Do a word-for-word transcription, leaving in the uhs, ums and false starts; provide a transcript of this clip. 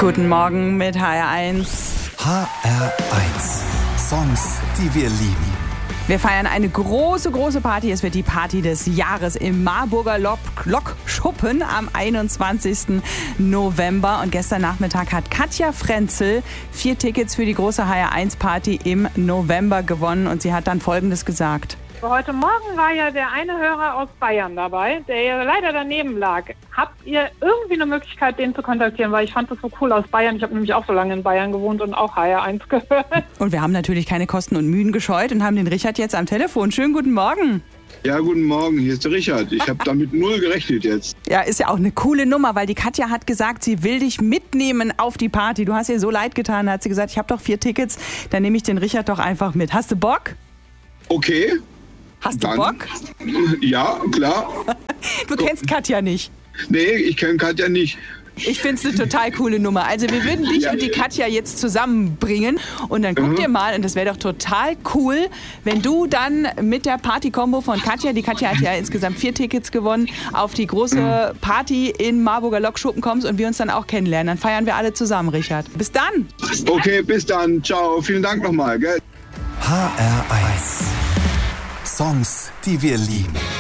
Guten Morgen mit H R eins. H R eins. Songs, die wir lieben. Wir feiern eine große, große Party. Es wird die Party des Jahres im Marburger Lok Lokschuppen am einundzwanzigsten November. Und gestern Nachmittag hat Katja Frenzel vier Tickets für die große H R eins Party im November gewonnen. Und sie hat dann Folgendes gesagt. Heute Morgen war ja der eine Hörer aus Bayern dabei, der ja leider daneben lag. Habt ihr irgendwie eine Möglichkeit, den zu kontaktieren? Weil ich fand das so cool aus Bayern. Ich habe nämlich auch so lange in Bayern gewohnt und auch H R eins gehört. Und wir haben natürlich keine Kosten und Mühen gescheut und haben den Richard jetzt am Telefon. Schönen guten Morgen. Ja, guten Morgen, hier ist der Richard. Ich habe damit null gerechnet jetzt. Ja, ist ja auch eine coole Nummer, weil die Katja hat gesagt, sie will dich mitnehmen auf die Party. Du hast ihr so leid getan, da hat sie gesagt, ich habe doch vier Tickets, dann nehme ich den Richard doch einfach mit. Hast du Bock? Okay. Hast du Dann, Bock? Ja, klar. Du kennst Katja nicht. Nee, ich kenne Katja nicht. Ich finde es eine total coole Nummer. Also wir würden dich Ja. und die Katja jetzt zusammenbringen und dann guck Mhm. dir mal, und das wäre doch total cool, wenn du dann mit der Party-Kombo von Katja, die Katja hat ja insgesamt vier Tickets gewonnen, auf die große Party in Marburger Lokschuppen kommst und wir uns dann auch kennenlernen. Dann feiern wir alle zusammen, Richard. Bis dann. Okay, bis dann. Ciao. Vielen Dank nochmal, gell? H R eins. Songs, die wir lieben.